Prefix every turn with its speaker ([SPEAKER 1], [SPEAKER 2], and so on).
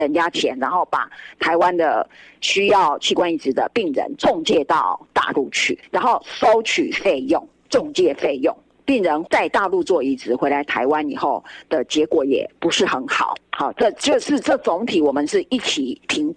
[SPEAKER 1] 人家钱，然后把台湾的需要器官移植的病人中介到大陆去，然后收取费用，中介费用。病人在大陆做移植回来台湾以后的结果也不是很好。好，这总体我们是一起评